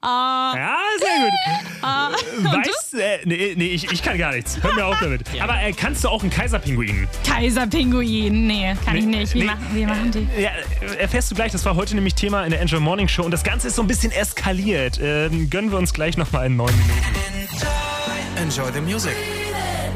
Ja, sehr gut. Weißt nee, ich kann gar nichts. Hör mir auf damit. Ja. Aber kannst du auch einen Kaiserpinguin? Kaiserpinguin, nee, kann ich nicht. Wie machen die? Ja, erfährst du gleich. Das war heute nämlich Thema in der Enjoy Morning Show. Und das Ganze ist so ein bisschen eskaliert. Gönnen wir uns gleich nochmal in 9 Minuten. Enjoy the music.